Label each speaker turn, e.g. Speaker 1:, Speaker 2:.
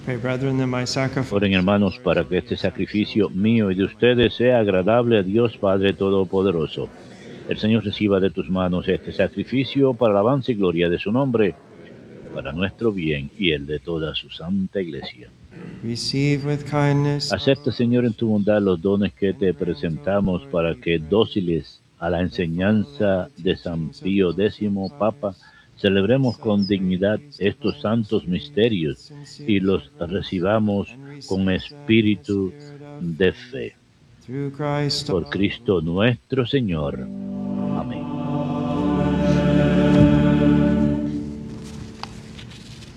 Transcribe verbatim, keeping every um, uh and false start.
Speaker 1: Pray, brethren, that my sacrifice
Speaker 2: Oren, hermanos, para que este sacrificio mío y de ustedes sea agradable a Dios Padre Todopoderoso. El Señor reciba de tus manos este sacrificio para alabanza y gloria de su nombre, para nuestro bien y el de toda su santa Iglesia.
Speaker 1: receive with kindness
Speaker 2: Acepta, Señor, en tu bondad los dones que te presentamos para que, dóciles a la enseñanza de San Pío X, Papa, celebremos con dignidad estos santos misterios y los recibamos con espíritu de fe.
Speaker 1: through Christ
Speaker 2: Por Cristo nuestro Señor.